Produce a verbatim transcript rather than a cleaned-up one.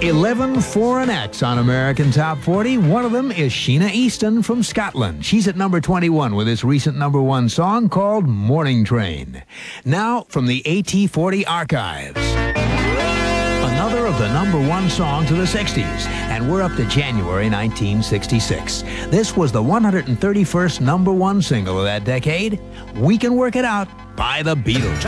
eleven for an X on American Top forty. One of them is Sheena Easton from Scotland. She's at number twenty-one with this recent number one song called Morning Train. Now, from the A T forty archives, another of the number one songs of the sixties, and we're up to January nineteen sixty-six. This was the one hundred thirty-first number one single of that decade, We Can Work It Out by the Beatles.